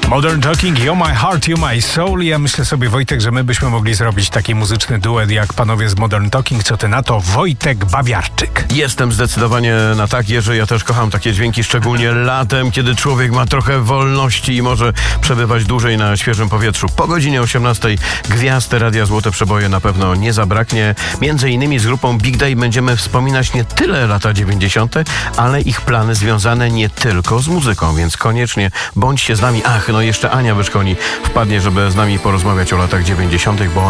Modern Talking, You're My Heart, You're My Soul. Ja myślę sobie, Wojtek, że my byśmy mogli zrobić taki muzyczny duet jak panowie z Modern Talking. Co ty na to? Wojtek Bawiarczyk. Jestem zdecydowanie na tak, Jerzy. Ja też kocham takie dźwięki, szczególnie latem, kiedy człowiek ma trochę wolności i może przebywać dłużej na świeżym powietrzu. Po godzinie 18 gwiazd Radia Złote Przeboje na pewno nie zabraknie. Między innymi z grupą Big Day będziemy wspominać nie tyle lata 90., ale ich plany związane nie tylko z muzyką, więc koniecznie bądźcie z nami. Ach, no jeszcze Ania Wyszkoni wpadnie, żeby z nami porozmawiać o latach 90., bo